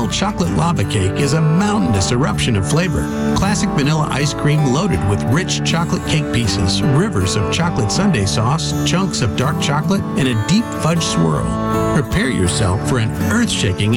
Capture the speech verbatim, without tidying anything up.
chocolate lava cake is a mountainous eruption of flavor. Classic vanilla ice cream loaded with rich chocolate cake pieces, rivers of chocolate sundae sauce, chunks of dark chocolate, and a deep fudge swirl. Prepare yourself for an earth-shaking